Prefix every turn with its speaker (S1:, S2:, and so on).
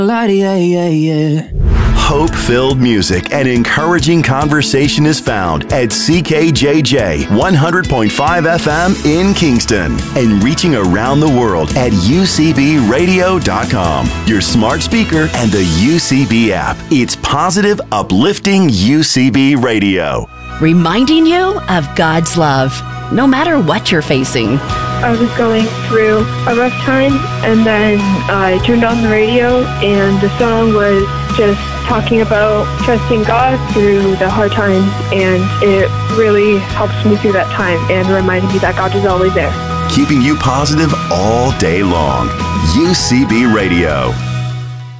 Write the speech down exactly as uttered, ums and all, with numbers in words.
S1: Hope-filled music and encouraging conversation is found at C K J J one hundred point five F M in Kingston and reaching around the world at U C B radio dot com, your smart speaker and the U C B app. It's positive, uplifting U C B radio.
S2: Reminding you of God's love, no matter what you're facing.
S3: I was going through a rough time, and then I turned on the radio, and the song was just talking about trusting God through the hard times, and it really helps me through that time and reminded me that God is always there.
S1: Keeping you positive all day long. U C B Radio.